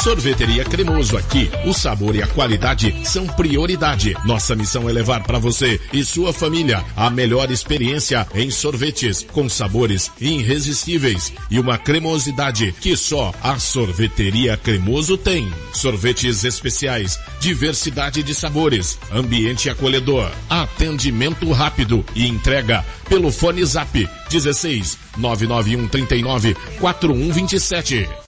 Sorveteria Cremoso, aqui o sabor e a qualidade são prioridade. Nossa missão é levar para você e sua família a melhor experiência em sorvetes, com sabores irresistíveis e uma cremosidade que só a Sorveteria Cremoso tem. Sorvetes especiais, diversidade de sabores, ambiente acolhedor, atendimento rápido e entrega pelo fone Zap 16 991 39 4127.